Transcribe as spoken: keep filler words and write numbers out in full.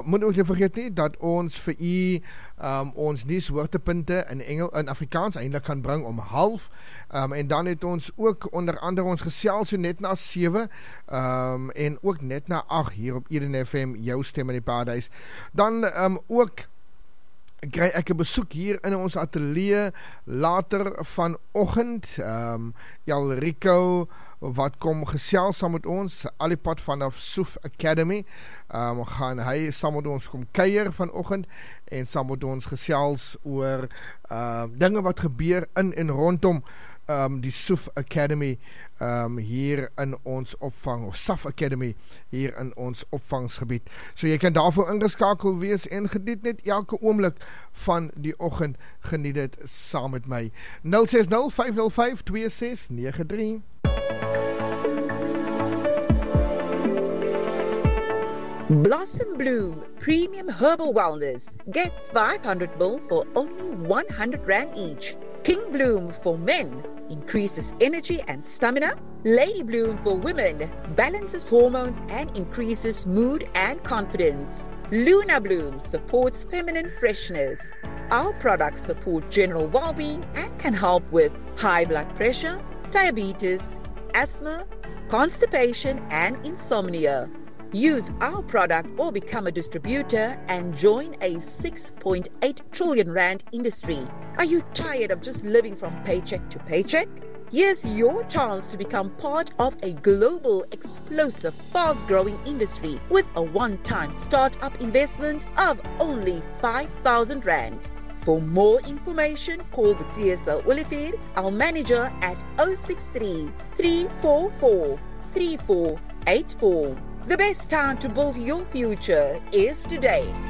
moet ook nie vergeet nie dat ons vir u um, ons nuushoogtepunte in Engel in Afrikaans eintlik kan bring om half. Um, en dan het ons ook onder andere ons gesels so net na sewe um, en ook net na agt hier op Eden F M, jou stem in die paradys. Dan um, ook kry ek 'n besoek hier in ons ateljee later vanoggend. Um, Jalrico wat kom gesels saam met ons, al die pad vanaf Soef Academy. Um, gaan hy saam met ons kom kuier vanoggend en saam met ons gesels oor uh, dinge wat gebeur in en rondom um, die Soef Academy um, hier in ons opvang, of Saf Academy hier in ons opvangsgebied. So jy kan daarvoor ingeskakel wees en geniet net elke oomblik van die oggend, geniet dit saam met my. nul ses nul vyf nul vyf twee ses nege drie. Blossom Bloom Premium Herbal Wellness. Get five hundred mil for only one hundred rand each. King Bloom for men increases energy and stamina. Lady Bloom for women balances hormones and increases mood and confidence. Luna Bloom supports feminine freshness. Our products support general well-being and can help with high blood pressure, diabetes, asthma, constipation, and insomnia. Use our product or become a distributor and join a six point eight trillion rand industry. Are you tired of just living from paycheck to paycheck? Here's your chance to become part of a global, explosive, fast-growing industry with a one-time start-up investment of only five thousand rand. For more information, call Beatrice Olivier, our manager, at zero six three, three four four, three four eight four. The best time to build your future is today.